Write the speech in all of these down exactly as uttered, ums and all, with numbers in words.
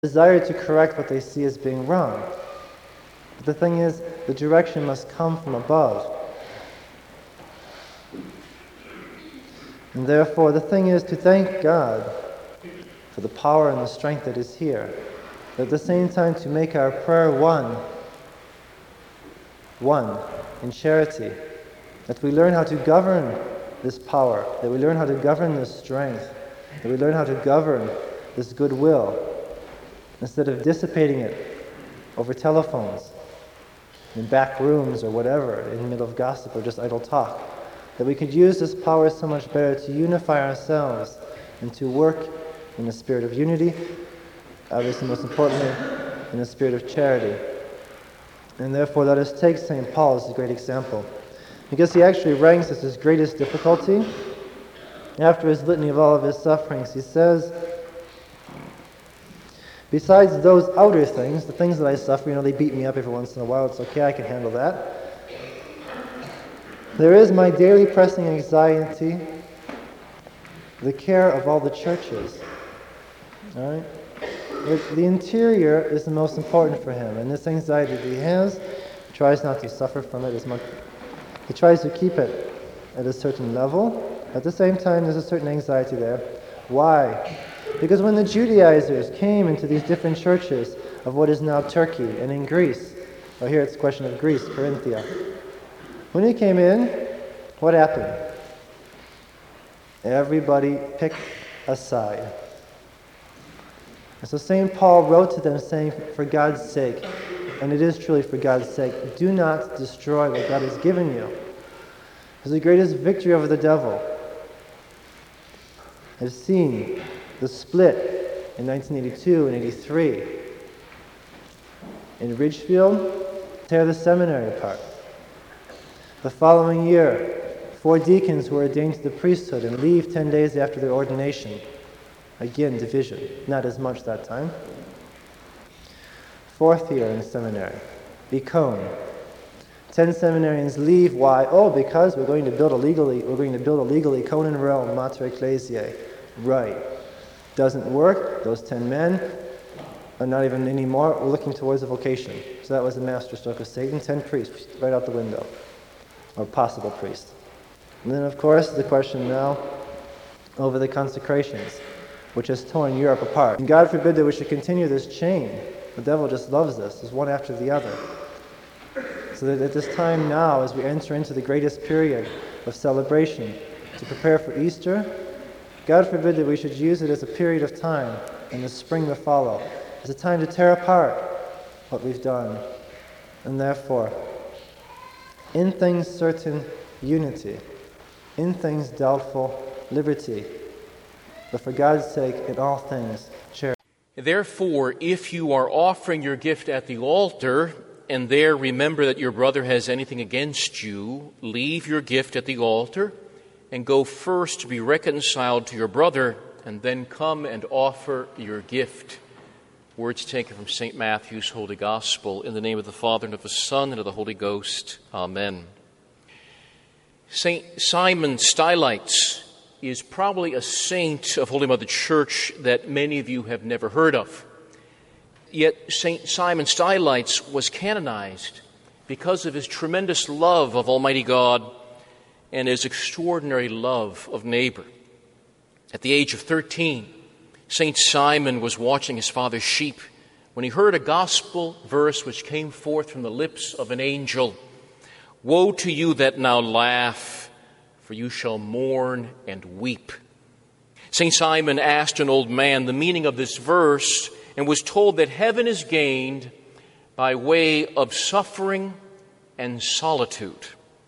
desire to correct what they see as being wrong. But the thing is, the direction must come from above. And therefore, the thing is to thank God for the power and the strength that is here. But at the same time, to make our prayer one, one, in charity. That we learn how to govern this power, that we learn how to govern this strength, that we learn how to govern this goodwill, instead of dissipating it over telephones, in back rooms or whatever, in the middle of gossip or just idle talk. That we could use this power so much better to unify ourselves and to work in the spirit of unity, obviously most importantly, in the spirit of charity. And therefore let us take Saint Paul as a great example, because he actually ranks as his greatest difficulty. After his litany of all of his sufferings, he says, besides those outer things, the things that I suffer, you know, they beat me up every once in a while, it's okay, I can handle that. There is my daily pressing anxiety, the care of all the churches. All right? It, the interior is the most important for him, and this anxiety that he has, he tries not to suffer from it as much. He tries to keep it at a certain level. At the same time, there's a certain anxiety there. Why? Because when the Judaizers came into these different churches of what is now Turkey and in Greece, or here it's a question of Greece, Corinthia. When he came in, what happened? Everybody picked a side. And so Saint Paul wrote to them saying, for God's sake, and it is truly for God's sake, do not destroy what God has given you. It's the greatest victory over the devil. I've seen the split in nineteen eighty-two and eighty-three. In Ridgefield, tear the seminary apart. The following year, four deacons were ordained to the priesthood and leave ten days after their ordination. Again, division. Not as much that time. Fourth year in the seminary, Becone. Ten seminarians leave. Why? Oh, because we're going to build a legally, we're going to build a legally Icone in Rome, Mater Ecclesiae. Right. Doesn't work. Those ten men are not even anymore. We're looking towards a vocation. So that was the masterstroke of Satan. Ten priests right out the window, or possible priests. And then, of course, the question now over the consecrations, which has torn Europe apart. And God forbid that we should continue this chain. The devil just loves this. It's one after the other. So that at this time now, as we enter into the greatest period of celebration to prepare for Easter, God forbid that we should use it as a period of time in the spring to follow, as a time to tear apart what we've done. And therefore, in things certain, unity. In things doubtful, liberty. But for God's sake, in all things, charity. Therefore, if you are offering your gift at the altar, and there remember that your brother has anything against you, leave your gift at the altar, and go first to be reconciled to your brother, and then come and offer your gift. Words taken from Saint Matthew's Holy Gospel. In the name of the Father, and of the Son, and of the Holy Ghost. Amen. Saint Simon Stylites is probably a saint of Holy Mother Church that many of you have never heard of. Yet Saint Simon Stylites was canonized because of his tremendous love of Almighty God and his extraordinary love of neighbor. At the age of thirteen, Saint Simon was watching his father's sheep when he heard a gospel verse which came forth from the lips of an angel. Woe to you that now laugh, for you shall mourn and weep. Saint Simon asked an old man the meaning of this verse and was told that heaven is gained by way of suffering and solitude.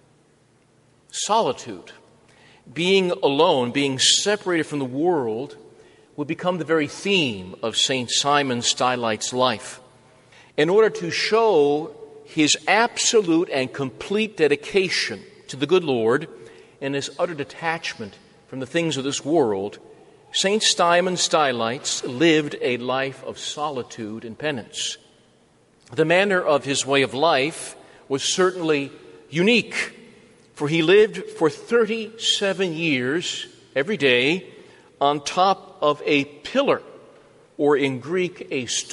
Solitude, being alone, being separated from the world, would become the very theme of Saint Simon Stylites' life. In order to show his absolute and complete dedication to the good Lord and his utter detachment from the things of this world, Saint Simon Stylites lived a life of solitude and penance. The manner of his way of life was certainly unique, for he lived for thirty-seven years every day on top of a pillar or in Greek, a